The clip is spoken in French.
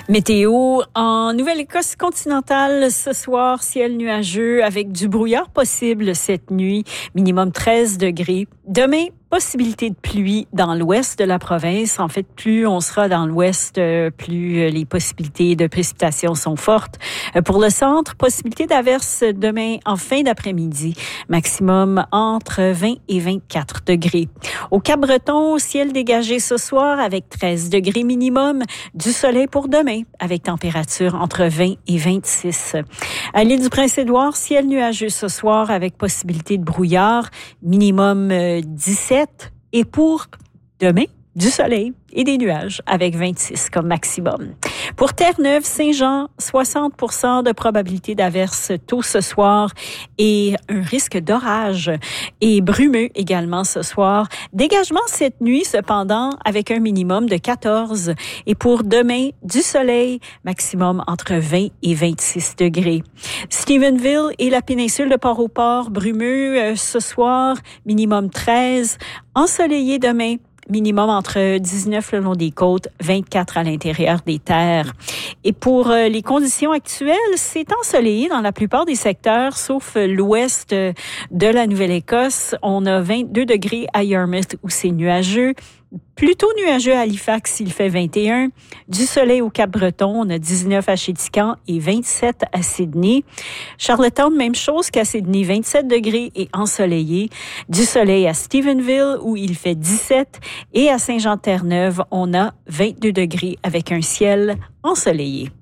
Météo, en Nouvelle-Écosse continentale, ce soir, ciel nuageux avec du brouillard possible cette nuit, minimum 13 degrés. Demain, possibilité de pluie dans l'ouest de la province. En fait, plus on sera dans l'ouest, plus les possibilités de précipitations sont fortes. Pour le centre, possibilité d'averse demain en fin d'après-midi, maximum entre 20 et 24 degrés. Au Cap-Breton, ciel dégagé ce soir avec 13 degrés minimum, du soleil pour demain avec température entre 20 et 26. À l'île du Prince-Édouard, ciel nuageux ce soir avec possibilité de brouillard, minimum 17. Et pour demain, du soleil et des nuages avec 26 comme maximum. Pour Terre-Neuve, Saint-Jean, 60% de probabilité d'averse tôt ce soir et un risque d'orage et brumeux également ce soir. Dégagement cette nuit cependant avec un minimum de 14. Et pour demain, du soleil, maximum entre 20 et 26 degrés. Stephenville et la péninsule de Port-au-Port, brumeux ce soir, minimum 13. Ensoleillé demain, minimum entre 19 le long des côtes, 24 à l'intérieur des terres. Et pour les conditions actuelles, c'est ensoleillé dans la plupart des secteurs, sauf l'ouest de la Nouvelle-Écosse. On a 22 degrés à Yarmouth où c'est nuageux. Plutôt nuageux à Halifax, il fait 21. Du soleil au Cap-Breton, on a 19 à Chéticamp et 27 à Sydney. Charlottetown, même chose qu'à Sydney, 27 degrés et ensoleillé. Du soleil à Stephenville où il fait 17. Et à Saint-Jean-Terre-Neuve, on a 22 degrés avec un ciel ensoleillé.